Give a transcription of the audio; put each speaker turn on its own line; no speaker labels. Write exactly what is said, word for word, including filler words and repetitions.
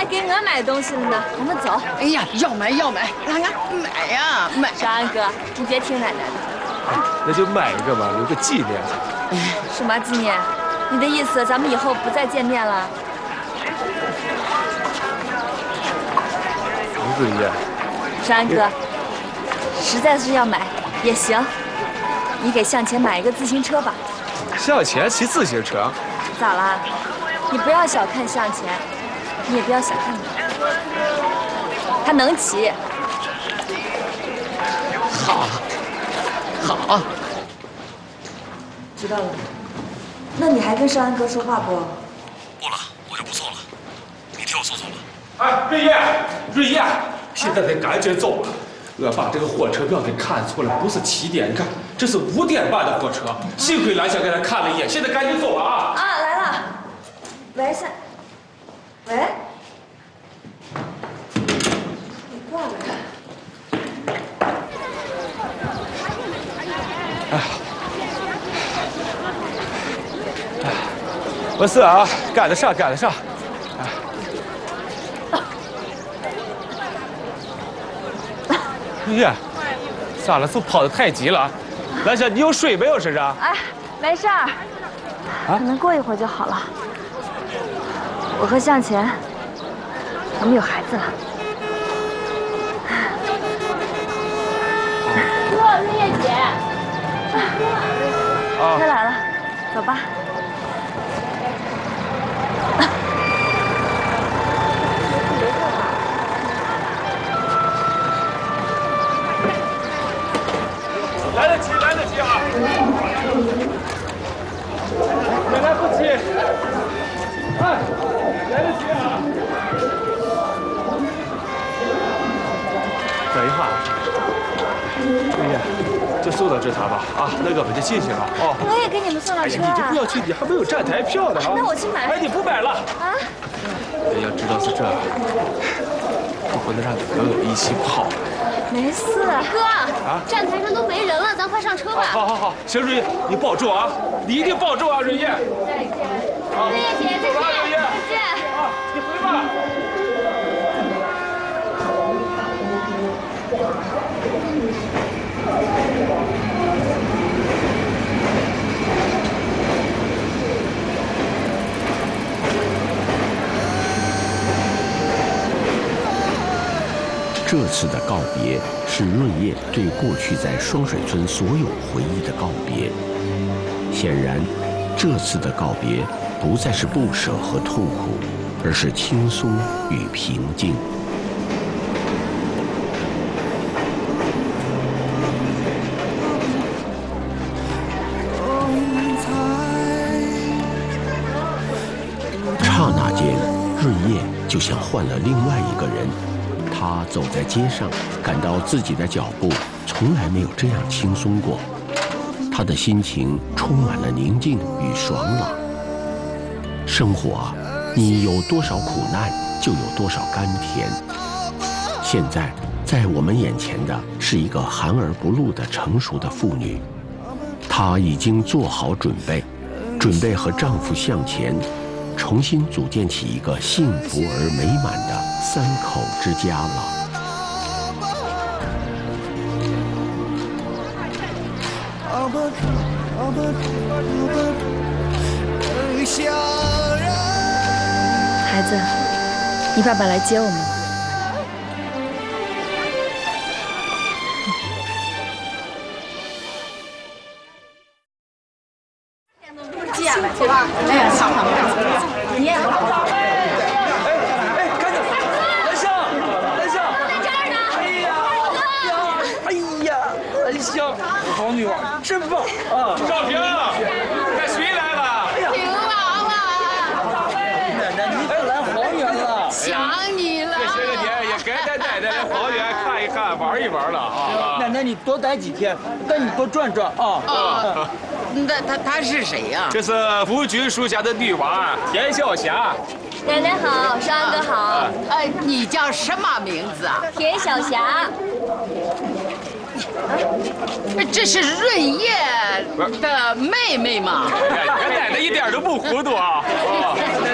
给我买东西了呢，我们走。
哎呀，要买要买，让俺买呀买。
少安哥，你别听奶奶的。
哎，那就买一个吧，留个纪念。
什么纪念？你的意思咱们以后不再见面了？
吴子怡，
少安哥，实在是要买也行，你给向前买一个自行车吧。
向前骑自行车？
咋啦？你不要小看向前，你也不要小看他，他能骑。
好，好。
知道了。那你还跟少安哥说话不？
不了，我就不做了。你替我送送吧。
哎，瑞叶，瑞叶，现在得赶紧走了。我把这个火车票给看错了，不是七点，你看这是五点半的火车。幸亏蓝翔给他看了一眼，现在赶紧走了啊！
啊，来了。喂，夏，喂，你挂了。
哎，哎，没事啊，赶得上，赶得上。哎。瑞叶，咋了？是跑得太急了？蓝翔，你有水没有身上？
哎，没事儿，可能过一会儿就好了。我和向前，我们有孩子了。
哥，瑞叶姐，
啊，
他来了，走吧。
来得及，来得及啊！也来不及。哎，来得及啊！等一下啊，瑞叶，就送到这趟吧。啊，那个我就进去了。哦，
我也给你们送辆车啊。
哎呀，你就不要去，你还没有站台票呢啊！
那我去买。
哎，你不买了
啊？
要知道是这，我不能让你和我一起跑。
没事，
哥，
啊，
站台上都没人了，咱快上车吧。
好好好，行，瑞叶，你保重啊，你一定保重啊，瑞叶。
再见，瑞叶姐，再见，
瑞叶，
再见。
啊，你回吧。
这次的告别是润叶对过去在双水村所有回忆的告别。显然，这次的告别不再是不舍和痛苦，而是轻松与平静。刹那间，润叶就像换了另外一个人。他走在街上，感到自己的脚步从来没有这样轻松过。他的心情充满了宁静与爽朗。生活啊，你有多少苦难，就有多少甘甜。现在，在我们眼前的是一个含而不露的成熟的妇女，她已经做好准备，准备和丈夫向前，重新组建起一个幸福而美满的三口之家了。
孩子，你爸爸来接我们。
这样吧，去吧。哎呀，好好好，你也好。
好女娃，真棒啊！赵平，看谁来了？
平娃娃，
奶奶，你可来黄原了，
想你了。
这些个年也该带奶奶来黄原看一看、玩一玩了啊！
奶奶，你多待几天，带你多转转啊！
啊，那他他是谁呀？
这是夫君叔家的女娃田晓霞。
奶奶好，少安哥好。
哎，你叫什么名字啊？
田晓霞。
这是润叶的妹妹吗？
哎呀，你看奶奶一点都不糊涂啊！啊，